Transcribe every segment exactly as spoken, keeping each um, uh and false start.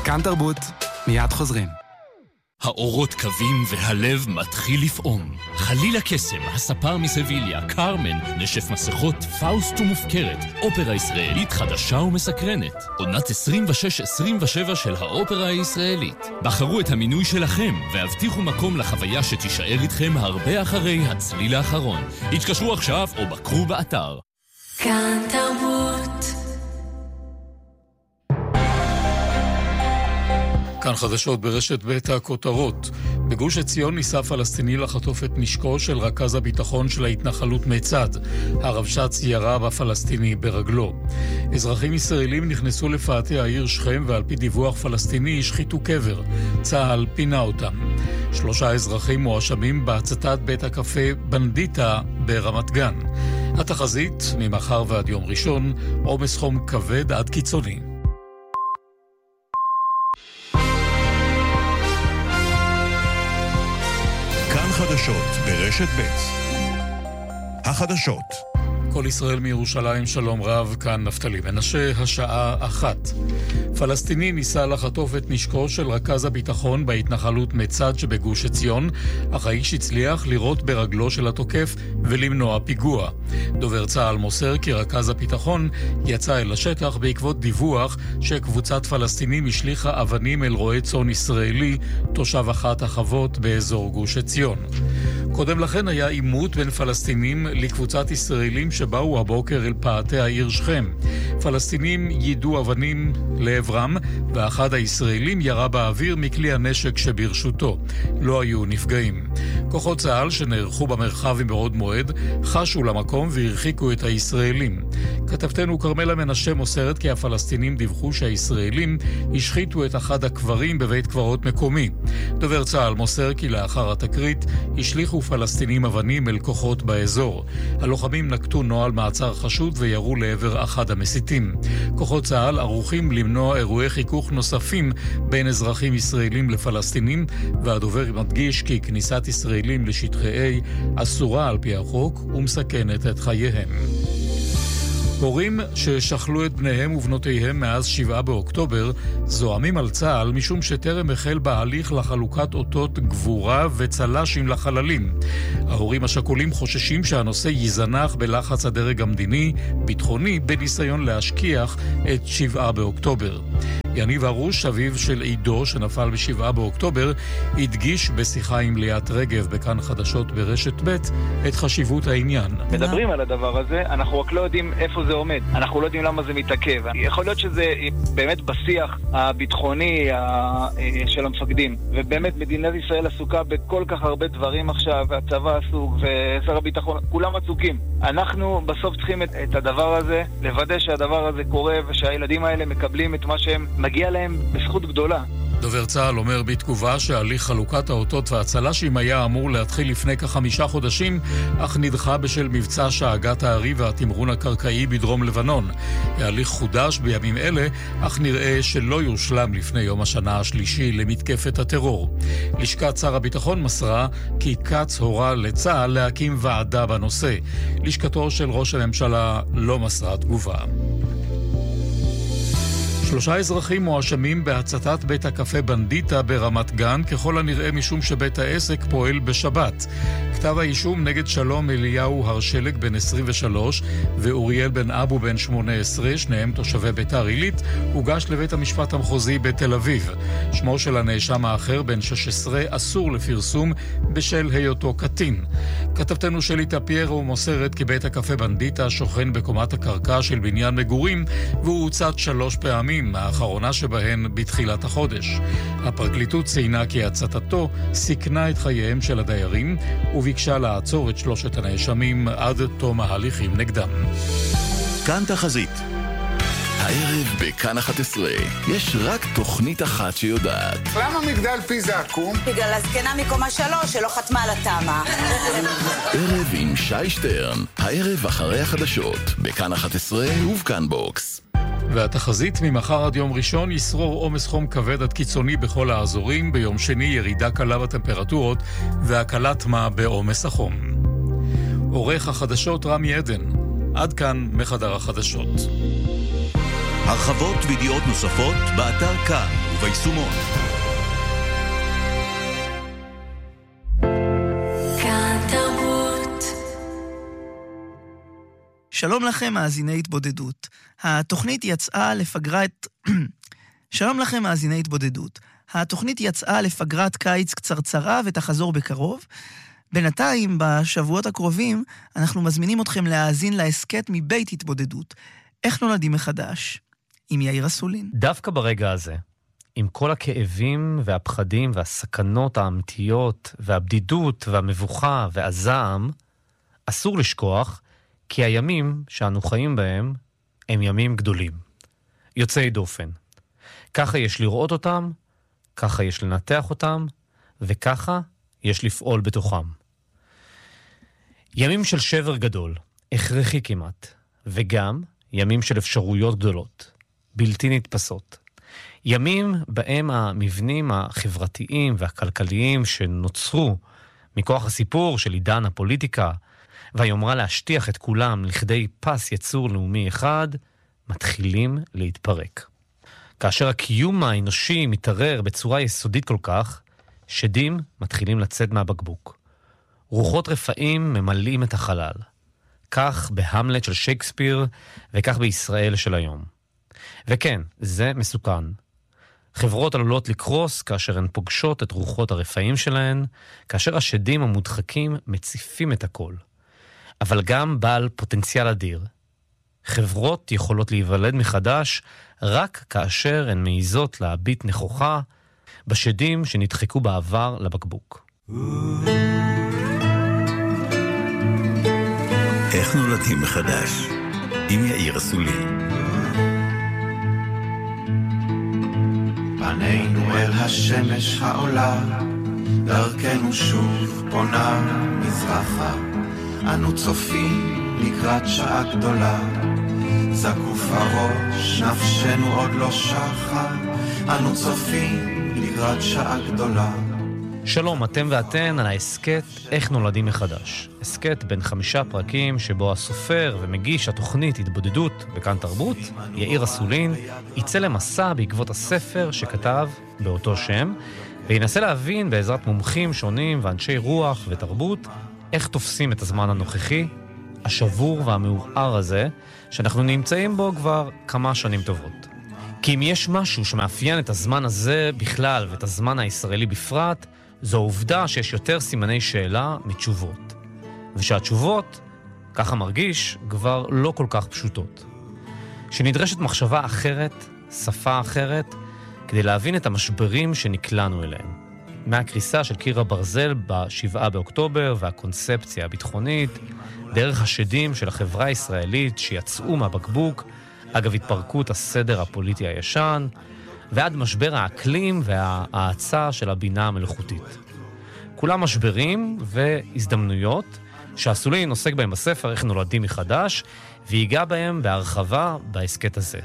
כאן תרבות, מיד חוזרים. האורות קווים והלב מתחיל לפעום. חלילה קסם, הספר מסביליה, קרמן, נשף מסכות, פאוסט ומופקרת. אופרה ישראלית חדשה ומסקרנת. עונת עשרים ושש עשרים ושבע של האופרה הישראלית. בחרו את המינוי שלכם והבטיחו מקום לחוויה שתישאר איתכם הרבה אחרי הצליל האחרון. התקשרו עכשיו או בקרו באתר. כאן תרבות. כאן חדשות ברשת בית הכותרות. בגוש עציון ניסה פלסטיני לחטוף את נשקו של רכז הביטחון של ההתנחלות מצד. הרבש"ץ ירה בפלסטיני ברגלו. אזרחים ישראלים נכנסו לפאתי העיר שכם ועל פי דיווח פלסטיני השחיתו קבר. צה"ל פינה אותם. שלושה אזרחים מואשמים בהצתת בית הקפה בנדיטה ברמת גן. התחזית ממחר ועד יום ראשון, עומס חום כבד עד קיצוני. כאן חדשות ברשת ב'. החדשות. כל ישראל מירושלים, שלום רב, כאן נפתלי מנשה, השעה אחת. פלסטיני ניסה לחטוף את נשקו של רכז הביטחון בהתנחלות מצד שבגוש עציון, אך האיש הצליח לירות ברגלו של התוקף ולמנוע פיגוע. דובר צה"ל מוסר כי רכז הביטחון יצא אל השטח בעקבות דיווח שקבוצת פלסטינים השליחה אבנים אל רועה צאן ישראלי, תושב אחת החוות באזור גוש עציון. קודם לכן היה עימות בין פלסטינים לקבוצת ישראלים שבאו הבוקר אל פאתי העיר שכם. פלסטינים יידו אבנים לעברם, ואחד הישראלים ירה באוויר מכלי הנשק שברשותו. לא היו נפגעים. כוחות צה"ל שנערכו במרחב מבעוד מועד חשו למקום והרחיקו את הישראלים. כתבתנו קרמלה מנשה מוסרת כי הפלסטינים דיווחו שהישראלים השחיתו את אחד הקברים בבית קברות מקומי. דובר צה"ל מוסר כי לאחר התקרית השליחו פלסטינים אבנים אל כוחות באזור. הלוחמים נקטו נוהל מעצר חשוד וירו לעבר אחד המסיתים. כוחות צה"ל ערוכים למנוע אירועי חיכוך נוספים בין אזרחים ישראלים לפלסטינים, והדובר מדגיש כי כניסת ישראלים לשטחי A אסורה על פי החוק ומסכנת את חייהם. הורים ששכלו את בניהם ובנותיהם מאז שבעה באוקטובר זועמים על צה"ל משום שטרם החל בהליך לחלוקת אותות גבורה וצל"שים לחללים. ההורים השכולים חוששים שהנושא יזנח בלחץ הדרג המדיני ביטחוני בניסיון להשכיח את שבעה באוקטובר. יניב הרוש, אביו של עידו שנפל בשבעה באוקטובר, הדגיש בשיחה עם ליאת רגב בכאן חדשות ברשת ב' את חשיבות העניין. מדברים על הדבר הזה, אנחנו רק לא יודעים איפה זה עומד. אנחנו לא יודעים למה זה מתעכב. יכול להיות שזה באמת בשיח הביטחוני של המפקדים. ובאמת מדינת ישראל עסוקה בכל כך הרבה דברים עכשיו, והצבא עסוק ושר הביטחון, כולם עסוקים. אנחנו בסוף צריכים את, את הדבר הזה, לוודא שהדבר הזה קורה ושהילדים האלה מקבלים את מה שהם מגיע להם בזכות גדולה. דובר צה"ל אומר בתגובה שהליך חלוקת האותות והצל"שים היה אמור להתחיל לפני כחמישה חודשים, אך נדחה בשל מבצע שאגת הארי והתמרון הקרקעי בדרום לבנון. ההליך חודש בימים אלה, אך נראה שלא יושלם לפני יום השנה השלישי למתקפת הטרור. לשכת שר הביטחון מסרה כי קץ הורה לצה"ל להקים ועדה בנושא. לשכתו של ראש הממשלה לא מסרה תגובה. שלושה אזרחים מואשמים בהצתת בית הקפה בנדיטה ברמת גן, ככל הנראה משום שבית העסק פועל בשבת. כתב האישום נגד שלום אליהו הרשלג בן עשרים ושלוש ואוריאל בן אבו בן שמונה עשרה, שניהם תושבי ביתר עילית, הוגש לבית המשפט המחוזי בתל אביב. שמו של הנאשם האחר בן שש עשרה אסור לפרסום בשל היותו קטין. כתבתנו שלי טפיירו מוסרת כי בית הקפה בנדיטה שוכן בקומת הקרקע של בניין מגורים, והוא הוצת שלוש פעמים, האחרונה שבהן בתחילת החודש. הפרקליטות ציינה כי הצתתו סיכנה את חייהם של הדיירים וביקשה לעצור את שלושת הנאשמים עד תום ההליכים נגדם. כאן תחזית. הערב בכאן אחת עשרה יש רק תוכנית אחת שיודעת. למה מגדל פיזה עקום? בגלל הזקנה מקומה שלוש שלא חתמה על התאמה. ערב עם שי שטרן, הערב אחרי החדשות בכאן אחת עשרה ובכאן בוקס. והתחזית ממחר עד יום ראשון ישרור עומס חום כבד עד קיצוני בכל האזורים, ביום שני ירידה קלה בטמפרטורות והקלת מה בעומס החום. עורך החדשות רמי עדן, עד כאן מחדר החדשות. הרחבות וידיעות נוספות באתר כאן וביישומון. כאן תרבות. שלום לכם, מאזיני התבודדות. התוכנית יצאה לפגרת... שלום לכם, מאזיני התבודדות. התוכנית יצאה לפגרת קיץ קצרצרה ותחזור בקרוב. בינתיים, בשבועות הקרובים, אנחנו מזמינים אתכם להאזין להסכת מבית התבודדות. איך נולדים מחדש? עם יאיר אסולין. דווקא ברגע הזה, עם כל הכאבים והפחדים והסכנות האמיתיות והבדידות והמבוכה והזעם, אסור לשכוח כי הימים שאנו חיים בהם הם ימים גדולים. יוצאי דופן. ככה יש לראות אותם, ככה יש לנתח אותם, וככה יש לפעול בתוכם. ימים של שבר גדול, הכרחי כמעט, וגם ימים של אפשרויות גדולות, בלתי נתפסות. ימים בהם המבנים החברתיים והכלכליים שנוצרו מכוח הסיפור של עידן הפוליטיקה, והיומרה להשטיח את כולם לכדי פס יצור לאומי אחד, מתחילים להתפרק. כאשר הקיום האנושי מתערער בצורה יסודית כל כך, שדים מתחילים לצאת מהבקבוק. רוחות רפאים ממלאים את החלל. כך בהמלט של שייקספיר, וכך בישראל של היום. וכן, זה מסוכן. חברות עלולות לקרוס כאשר הן פוגשות את רוחות הרפאים שלהן, כאשר השדים המודחקים מציפים את הכל. אבל גם בעל פוטנציאל אדיר. חברות יכולות להיוולד מחדש רק כאשר הן מעיזות להביט נכוחה בשדים שנדחקו בעבר לבקבוק. איך נולדים מחדש? עם יאיר אסולין. פנינו אל השמש העולה, דרכנו שוב פונה מזרחה, אנו צופים לקראת שעה גדולה, זקוף הראש, נפשנו עוד לא שחה, אנו צופים לקראת שעה גדולה. שלום, אתם ואתן על ההסכת איך נולדים מחדש. הסכת בין חמישה פרקים שבו הסופר ומגיש התוכנית התבודדות בכאן תרבות, יאיר אסולין, יצא למסע בעקבות הספר שכתב באותו שם, וינסה להבין בעזרת מומחים שונים ואנשי רוח ותרבות, איך תופסים את הזמן הנוכחי, השבור והמעורער הזה, שאנחנו נמצאים בו כבר כמה שנים טובות. כי אם יש משהו שמאפיין את הזמן הזה בכלל ואת הזמן הישראלי בפרט, זו העובדה שיש יותר סימני שאלה מתשובות. ושהתשובות, ככה מרגיש, כבר לא כל כך פשוטות. שנדרשת מחשבה אחרת, שפה אחרת, כדי להבין את המשברים שנקלענו אליהם. מהקריסה של קיר הברזל בשבעה באוקטובר והקונספציה הביטחונית, דרך השדים של החברה הישראלית שיצאו מהבקבוק, אגב התפרקות הסדר הפוליטי הישן, ועד משבר האקלים וההאצה של הבינה המלאכותית. כולם משברים והזדמנויות שהסולין עוסק בהם בספר איך נולדים מחדש, ויגע בהם בהרחבה בהסכת הזה.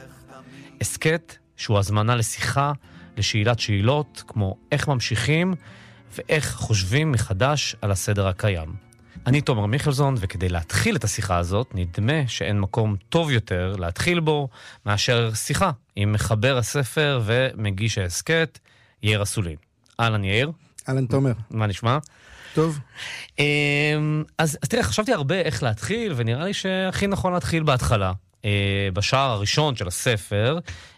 הסכת שהוא הזמנה לשיחה, לשאלת שאלות, כמו איך ממשיכים ואיך חושבים מחדש על הסדר הקיים. אני תומר מיכלזון, וכדי להתחיל את השיחה הזאת, נדמה שאין מקום טוב יותר להתחיל בו מאשר שיחה עם מחבר הספר ומגיש ההסכת, יאיר אסולין. אהלן יאיר. אהלן תומר. מה נשמע? טוב. אז, אז תראה, חשבתי הרבה איך להתחיל, ונראה לי שהכי נכון להתחיל בהתחלה. בשער הראשון של הספר,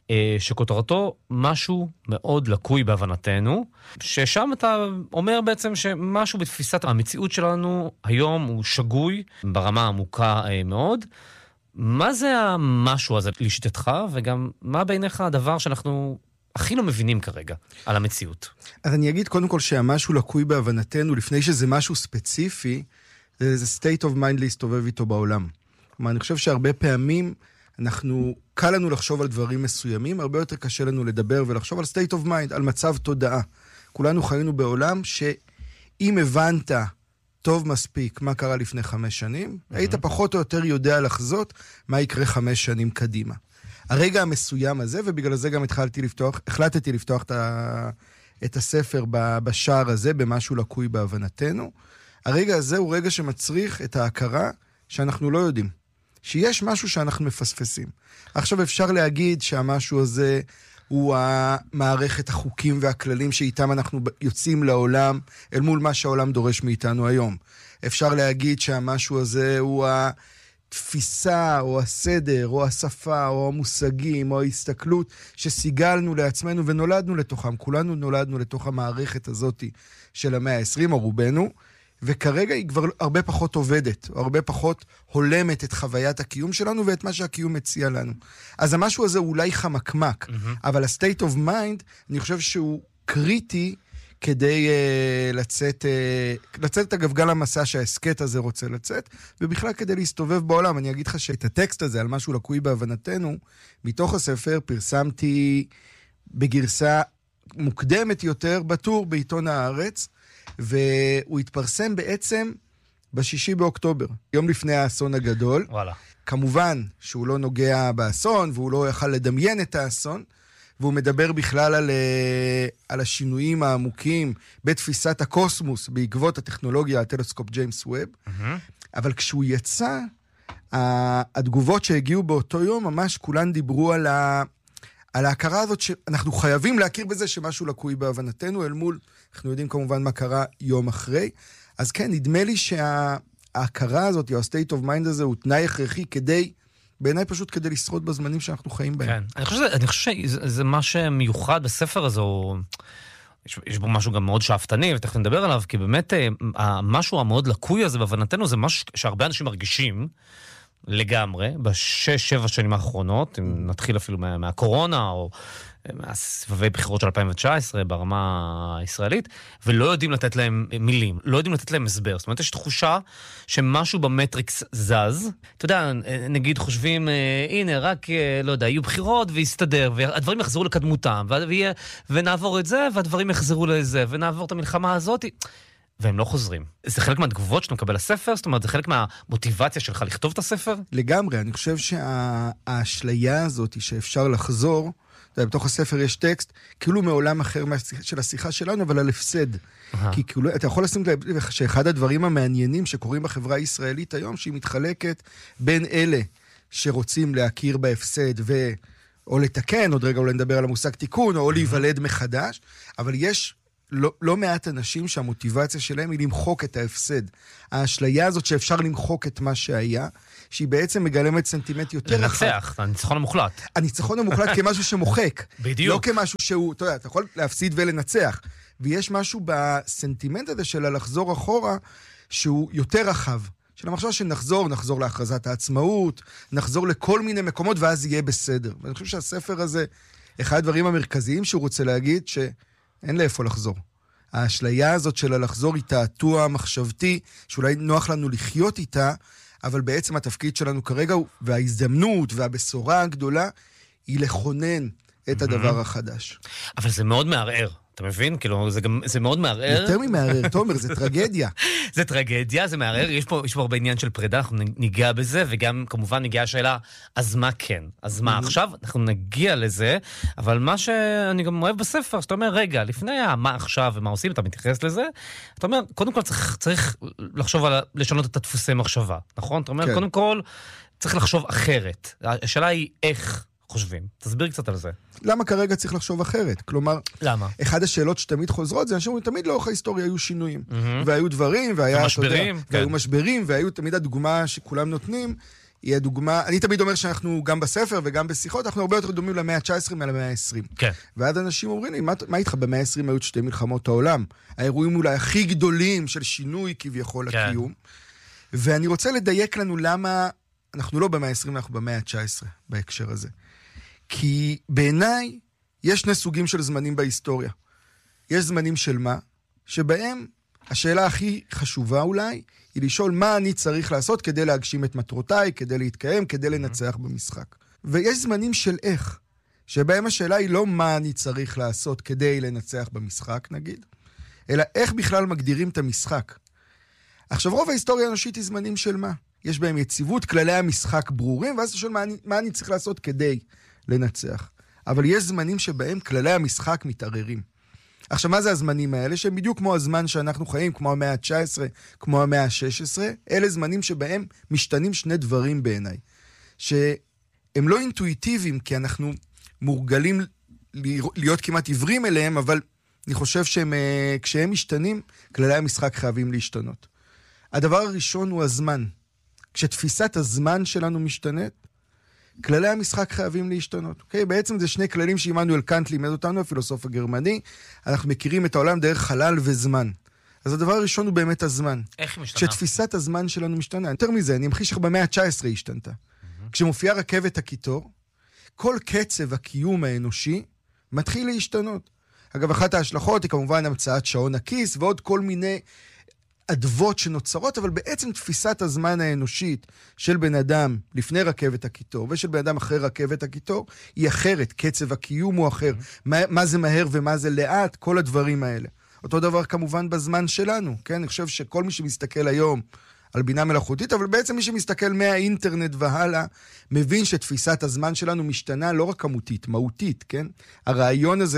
שכותרתו משהו מאוד לקוי בהבנתנו, ששם אתה אומר בעצם שמשהו בתפיסת המציאות שלנו היום הוא שגוי ברמה עמוקה מאוד. מה זה המשהו הזה לשיטתך, וגם מה בעיניך הדבר שאנחנו הכי לא מבינים כרגע על המציאות? אז אני אגיד קודם כל שהמשהו לקוי בהבנתנו, לפני שזה משהו ספציפי, זה state of mind להסתובב איתו בעולם. כלומר, אני חושב שהרבה פעמים אנחנו, קל לנו לחשוב על דברים מסוימים, הרבה יותר קשה לנו לדבר ולחשוב על state of mind, על מצב תודעה. כולנו חיינו בעולם שאם הבנת טוב מספיק מה קרה לפני חמש שנים, mm-hmm. היית פחות או יותר יודע לחזות מה יקרה חמש שנים קדימה. הרגע המסוים הזה, ובגלל זה גם התחלתי לפתוח, החלטתי לפתוח את, ה, את הספר בשער הזה, במשהו לקוי בהבנתנו. הרגע הזה הוא רגע שמצריך את ההכרה שאנחנו לא יודעים. שיש משהו שאנחנו מפספסים. עכשיו אפשר להגיד שהמשהו הזה הוא המערכת החוקים והכללים שאיתם אנחנו יוצאים לעולם, אל מול מה שהעולם דורש מאיתנו היום. אפשר להגיד שהמשהו הזה הוא התפיסה, או הסדר, או השפה, או המושגים, או ההסתכלות, שסיגלנו לעצמנו ונולדנו לתוכם. כולנו נולדנו לתוך המערכת הזאת של המאה ה-עשרים, או רובנו, וכרגע היא כבר הרבה פחות עובדת, או הרבה פחות הולמת את חוויית הקיום שלנו, ואת מה שהקיום מציע לנו. אז המשהו הזה אולי חמקמק, mm-hmm. אבל ה-state of mind, אני חושב שהוא קריטי, כדי uh, לצאת, uh, לצאת את הגבגל המסע שהעסקט הזה רוצה לצאת, ובכלל כדי להסתובב בעולם. אני אגיד לך שאת הטקסט הזה, על משהו לקוי בהבנתנו, מתוך הספר פרסמתי בגרסה מוקדמת יותר, בטור בעיתון הארץ, והוא התפרסם בעצם בשישי באוקטובר, יום לפני האסון הגדול. וואלה. כמובן שהוא לא נוגע באסון, והוא לא יכל לדמיין את האסון, והוא מדבר בכלל על, על השינויים העמוקים בתפיסת הקוסמוס בעקבות הטכנולוגיה, הטלסקופ ג'יימס ווב. Mm-hmm. אבל כשהוא יצא, התגובות שהגיעו באותו יום, ממש כולן דיברו על, ה, על ההכרה הזאת שאנחנו חייבים להכיר בזה שמשהו לקוי בהבנתנו, אל מול, אנחנו יודעים כמובן מה קרה יום אחרי. אז כן, נדמה לי שההכרה הזאת, או ה-state of mind הזה, הוא תנאי הכרחי כדי... בעיניי פשוט כדי לשרוד בזמנים שאנחנו חיים בהם. כן. אני חושב, אני חושב שזה מה שמיוחד בספר הזה, הוא... יש, יש בו משהו גם מאוד שאפתני, ותכף נדבר עליו, כי באמת המשהו המאוד לקוי הזה בהבנתנו, זה משהו שהרבה אנשים מרגישים לגמרי, בשש, שבע שנים האחרונות, אם נתחיל אפילו מה, מהקורונה, או מהסבבי בחירות של אלפיים תשע עשרה ברמה הישראלית, ולא יודעים לתת להם מילים, לא יודעים לתת להם הסבר. זאת אומרת, יש תחושה שמשהו במטריקס זז. אתה יודע, נגיד חושבים, הנה, רק, לא יודע, יהיו בחירות ויסתדר, והדברים יחזרו לקדמותם, ונעבור את זה, והדברים יחזרו לזה, ונעבור את המלחמה הזאת. והם לא חוזרים. זה חלק מהתגובות שאתה מקבל לספר? זאת אומרת, זה חלק מהמוטיבציה שלך לכתוב את הספר? לגמרי. אני חושב שהאשליה הזאת שאפשר לחזור, בתוך הספר יש טקסט, כאילו מעולם אחר של השיחה שלנו, אבל על הפסד. כי כאילו, אתה יכול לשים לב שאחד הדברים המעניינים שקורים בחברה הישראלית היום, שהיא מתחלקת בין אלה שרוצים להכיר בהפסד, ו... או לתקן, עוד רגע אולי נדבר על המושג תיקון, או להיוולד מחדש, אבל יש לא, לא מעט אנשים שהמוטיבציה שלהם היא למחוק את ההפסד. האשליה הזאת שאפשר למחוק את מה שהיה, שהיא בעצם מגלמת סנטימנט יותר רחב. לנצח, הניצחון המוחלט. הניצחון המוחלט כמשהו שמוחק. בדיוק. לא כמשהו שהוא, אתה יודע, אתה יכול להפסיד ולנצח. ויש משהו בסנטימנט הזה של לחזור אחורה, שהוא יותר רחב. של המחשבה שנחזור, נחזור להכרזת העצמאות, נחזור לכל מיני מקומות, ואז יהיה בסדר. ואני חושב שהספר הזה, אחד הדברים המרכזיים שהוא רוצה להגיד, שאין לאיפה לחזור. האשליה הזאת של לחזור היא תעתוע מחשבתי, שאולי נוח לנו לחיות איתה, אבל בעצם התפקיד שלנו כרגע, וההזדמנות והבשורה הגדולה, היא לכונן את הדבר החדש. אבל זה מאוד מערער. אתה מבין? כאילו, זה גם, זה מאוד מערער. יותר ממערער, תומר, זה טרגדיה. זה טרגדיה, זה מערער. יש פה, יש פה הרבה עניין של פרידה, אנחנו ניגע בזה, וגם כמובן נגיע השאלה, אז מה כן? אז מה עכשיו? אנחנו נגיע לזה, אבל מה שאני גם אוהב בספר, שאתה אומר, רגע, לפני מה עכשיו ומה עושים, אתה מתייחס לזה, אתה אומר, קודם כל צריך, צריך לחשוב על, לשנות את הדפוסי מחשבה, נכון? אתה אומר, קודם כל, צריך לחשוב אחרת. השאלה היא איך חושבים. תסביר קצת על זה. למה כרגע צריך לחשוב אחרת? כלומר, למה? אחד השאלות שתמיד חוזרות, זה אנשים, תמיד לאורך ההיסטוריה היו שינויים. Mm-hmm. והיו דברים, והיה, משברים, יודע, כן. והיו משברים, והיו תמיד הדוגמה שכולם נותנים, היא הדוגמה, אני תמיד אומר שאנחנו גם בספר וגם בשיחות, אנחנו הרבה יותר דומים למאה ה-תשע עשרה מהמאה ה-עשרים. כן. ועד אנשים אומרים לי, מה, מה איתך במאה ה-עשרים היו שתי מלחמות העולם? האירועים אולי הכי גדולים של שינוי כביכול כן. הקיום. ואני רוצה לדייק לנו למה אנחנו לא במאה ה-עשרים, אנחנו במאה ה-תשע עשרה בהקשר הזה. כי בעיניי יש שני סוגים של זמנים בהיסטוריה. יש זמנים של מה? שבהם השאלה הכי חשובה אולי, היא לשאול מה אני צריך לעשות כדי להגשים את מטרותיי, כדי להתקיים, כדי לנצח במשחק. ויש זמנים של איך, שבהם השאלה היא לא מה אני צריך לעשות כדי לנצח במשחק, נגיד, אלא איך בכלל מגדירים את המשחק. עכשיו, רוב ההיסטוריה האנושית היא זמנים של מה? יש בהם יציבות, כללי המשחק ברורים, ואז אתה שואל מה אני, מה אני צריך לעשות כדי לנצח. אבל יש זמנים שבהם כללי המשחק מתערערים. עכשיו, מה זה הזמנים האלה? שהם בדיוק כמו הזמן שאנחנו חיים, כמו המאה ה-תשע עשרה, כמו המאה ה-שש עשרה, אלה זמנים שבהם משתנים שני דברים בעיניי. שהם לא אינטואיטיביים, כי אנחנו מורגלים להיות כמעט עיוורים אליהם, אבל אני חושב שכשהם משתנים, כללי המשחק חייבים להשתנות. הדבר הראשון הוא הזמן. כשתפיסת הזמן שלנו משתנית, כללי המשחק חייבים להשתנות. אוקיי? בעצם זה שני כללים שעמנואל קאנט לימד אותנו, הפילוסוף הגרמני. אנחנו מכירים את העולם דרך חלל וזמן. אז הדבר הראשון הוא באמת הזמן. איך היא משתנה? כשתפיסת הזמן שלנו משתנה. יותר מזה, אני אמחיש לך במאה ה-תשע עשרה השתנתה. Mm-hmm. כשמופיעה רכבת הקיטור, כל קצב הקיום האנושי מתחיל להשתנות. אגב, אחת ההשלכות היא כמובן המצאת שעון הכיס, ועוד כל מיני אדוות שנוצרות, אבל בעצם תפיסת הזמן האנושית של בן אדם לפני רכבת הקיטור, ושל בן אדם אחרי רכבת הקיטור, היא אחרת. קצב הקיום הוא אחר. מה, מה זה מהר ומה זה לאט, כל הדברים האלה. אותו דבר כמובן בזמן שלנו, כן? אני חושב שכל מי שמסתכל היום על בינה מלאכותית, אבל בעצם מי שמסתכל מהאינטרנט והלאה, מבין שתפיסת הזמן שלנו משתנה לא רק כמותית, מהותית, כן? הרעיון הזה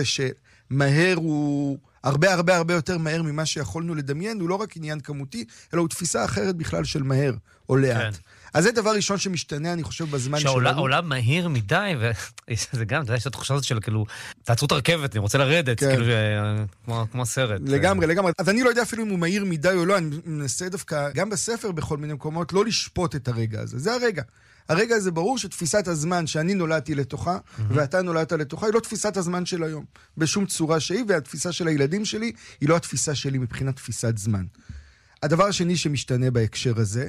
שמהר הוא הרבה הרבה הרבה יותר מהר ממה שיכולנו לדמיין, הוא לא רק עניין כמותי, אלא הוא תפיסה אחרת בכלל של מהר או לאט. כן. אז זה דבר ראשון שמשתנה, אני חושב, בזמן שלנו. שהעולם מהיר מדי, וזה גם, אתה יודע, יש את התחושה הזאת של, כאילו, תעצרו את הרכבת, אני רוצה לרדת, כאילו, כמו סרט. לגמרי, לגמרי. אז אני לא יודע אפילו אם הוא מהיר מדי או לא, אני מנסה דווקא, גם בספר בכל מיני מקומות, לא לשפוט את הרגע הזה. זה הרגע. הרגע הזה ברור שתפיסת הזמן שאני נולדתי לתוכה, ואתה נולדת לתוכה, היא לא תפיסת הזמן של היום, בשום צורה שהיא, והתפיסה של הילדים שלי, היא לא התפיסה שלי מבחינת תפיסת זמן. הדבר השני שמשתנה בהקשר הזה,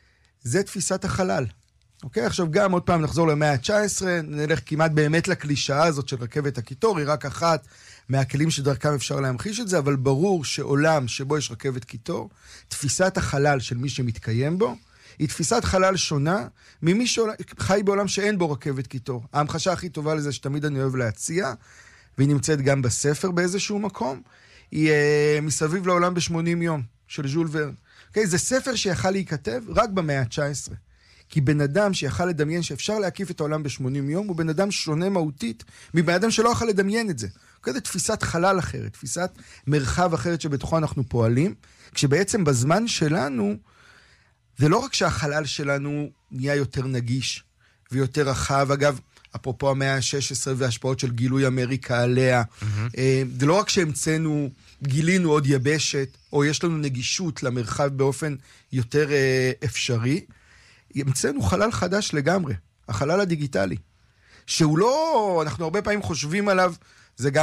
זה תפיסת החלל. אוקיי? עכשיו גם עוד פעם נחזור למאה ה-תשע עשרה, נלך כמעט באמת לקלישאה הזאת של רכבת הקיטור, היא רק אחת מהכלים שדרכם אפשר להמחיש את זה, אבל ברור שעולם שבו יש רכבת קיטור, תפיסת החלל של מי שמתקיים בו, היא תפיסת חלל שונה ממי שחי בעולם שאין בו רכבת קיטור. ההמחשה הכי טובה לזה שתמיד אני אוהב להציע, והיא נמצאת גם בספר באיזשהו מקום, היא uh, מסביב לעולם ב-שמונים יום, של ז'ול ורן. Okay, זה ספר שיכל להיכתב רק במאה ה-תשע עשרה. כי בן אדם שיכל לדמיין שאפשר להקיף את העולם ב-שמונים יום, הוא בן אדם שונה מהותית מבן אדם שלא יכול לדמיין את זה. כזה תפיסת חלל אחרת, תפיסת מרחב אחרת שבתוכו אנחנו פועלים, כשבעצם בזמן שלנו, זה לא רק שהחלל שלנו נהיה יותר נגיש ויותר רחב, אגב, אפרופו המאה ה-שש עשרה וההשפעות של גילוי אמריקה עליה, mm-hmm. זה לא רק שהמצאנו, גילינו עוד יבשת, או יש לנו נגישות למרחב באופן יותר אפשרי, המצאנו חלל חדש לגמרי, החלל הדיגיטלי, שהוא לא, אנחנו הרבה פעמים חושבים עליו, זה גם